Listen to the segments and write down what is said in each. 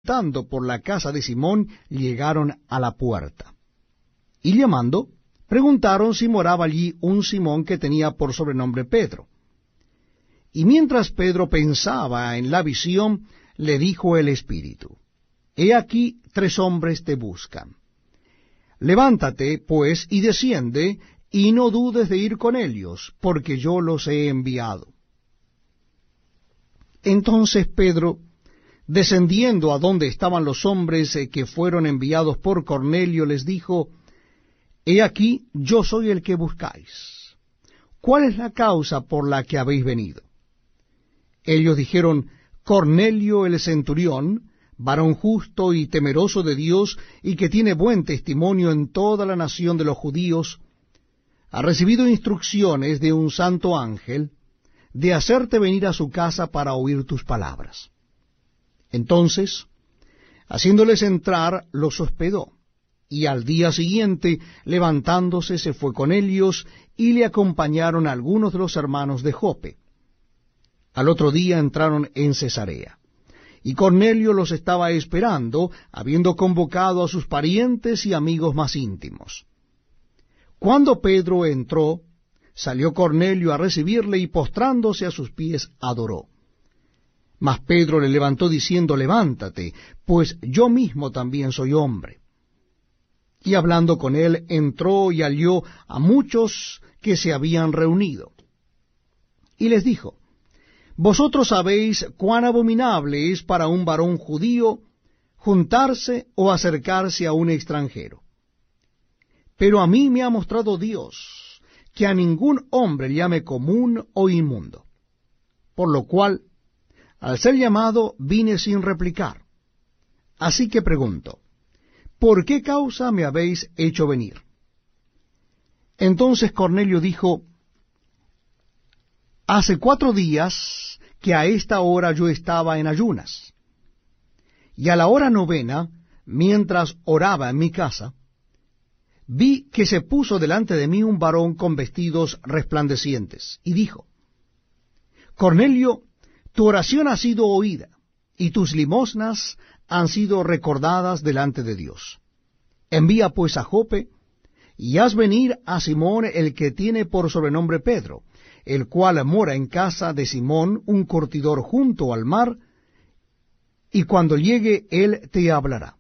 estando por la casa de Simón, llegaron a la puerta. Y llamando, preguntaron si moraba allí un Simón que tenía por sobrenombre Pedro. Y mientras Pedro pensaba en la visión, le dijo el Espíritu: He aquí 3 hombres te buscan. Levántate, pues, y desciende, y no dudes de ir con ellos, porque yo los he enviado. Entonces Pedro, descendiendo a donde estaban los hombres que fueron enviados por Cornelio, les dijo: He aquí, yo soy el que buscáis. ¿Cuál es la causa por la que habéis venido? Ellos dijeron: Cornelio el centurión, varón justo y temeroso de Dios, y que tiene buen testimonio en toda la nación de los judíos, ha recibido instrucciones de un santo ángel de hacerte venir a su casa para oír tus palabras. Entonces, haciéndoles entrar, los hospedó, y al día siguiente, levantándose, se fue con ellos, y le acompañaron algunos de los hermanos de Jope. Al otro día entraron en Cesarea, y Cornelio los estaba esperando, habiendo convocado a sus parientes y amigos más íntimos. Cuando Pedro entró, salió Cornelio a recibirle, y postrándose a sus pies adoró. Mas Pedro le levantó diciendo: Levántate, pues yo mismo también soy hombre. Y hablando con él, entró y halló a muchos que se habían reunido. Y les dijo: Vosotros sabéis cuán abominable es para un varón judío juntarse o acercarse a un extranjero. Pero a mí me ha mostrado Dios que a ningún hombre llame común o inmundo. Por lo cual, al ser llamado, vine sin replicar. Así que pregunto: ¿por qué causa me habéis hecho venir? Entonces Cornelio dijo: Hace 4 días que a esta hora yo estaba en ayunas, y a la hora 9, mientras oraba en mi casa, vi que se puso delante de mí un varón con vestidos resplandecientes, y dijo: Cornelio, tu oración ha sido oída, y tus limosnas han sido recordadas delante de Dios. Envía pues a Jope, y haz venir a Simón, el que tiene por sobrenombre Pedro, el cual mora en casa de Simón, un curtidor junto al mar, y cuando llegue él te hablará.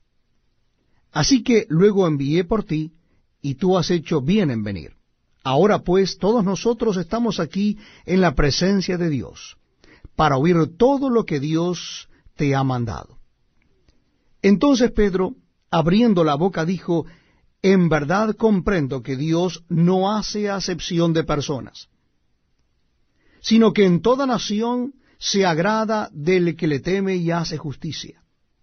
Así que luego envié por ti, y tú has hecho bien en venir. Ahora pues todos nosotros estamos aquí en la presencia de Dios, para oír todo lo que Dios te ha mandado. Entonces Pedro, abriendo la boca, dijo: En verdad comprendo que Dios no hace acepción de personas, sino que en toda nación se agrada del que le teme y hace justicia.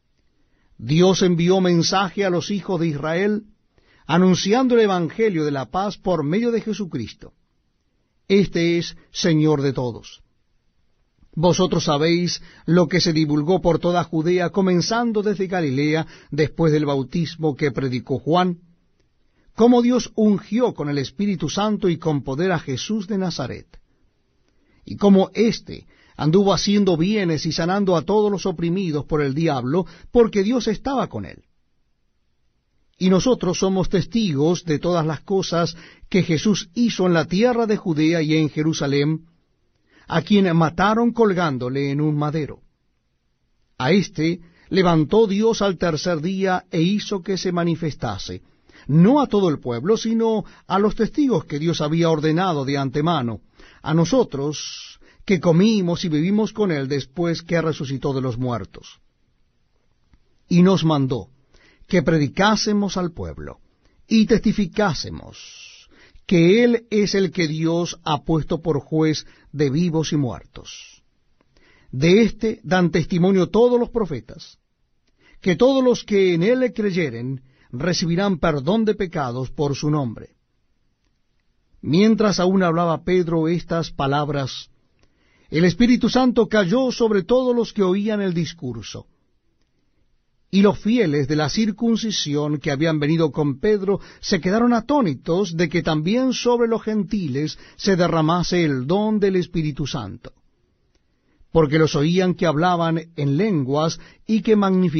Dios envió mensaje a los hijos de Israel, anunciando el evangelio de la paz por medio de Jesucristo. Este es Señor de todos. Vosotros sabéis lo que se divulgó por toda Judea, comenzando desde Galilea, después del bautismo que predicó Juan, cómo Dios ungió con el Espíritu Santo y con poder a Jesús de Nazaret, y cómo éste anduvo haciendo bienes y sanando a todos los oprimidos por el diablo, porque Dios estaba con él. Y nosotros somos testigos de todas las cosas que Jesús hizo en la tierra de Judea y en Jerusalén, a quien mataron colgándole en un madero. A éste levantó Dios al tercer día e hizo que se manifestase, no a todo el pueblo, sino a los testigos que Dios había ordenado de antemano, a nosotros que comimos y vivimos con él después que resucitó de los muertos. Y nos mandó que predicásemos al pueblo y testificásemos que él es el que Dios ha puesto por juez de vivos y muertos. De éste dan testimonio todos los profetas, que todos los que en él creyeren recibirán perdón de pecados por su nombre. Mientras aún hablaba Pedro estas palabras, el Espíritu Santo cayó sobre todos los que oían el discurso. Y los fieles de la circuncisión que habían venido con Pedro se quedaron atónitos de que también sobre los gentiles se derramase el don del Espíritu Santo, porque los oían que hablaban en lenguas y que magnificaban